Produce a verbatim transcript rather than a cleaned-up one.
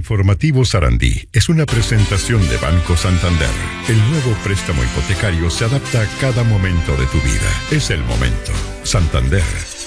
Informativo Sarandí es una presentación de Banco Santander. El nuevo préstamo hipotecario se adapta a cada momento de tu vida. Es el momento. Santander.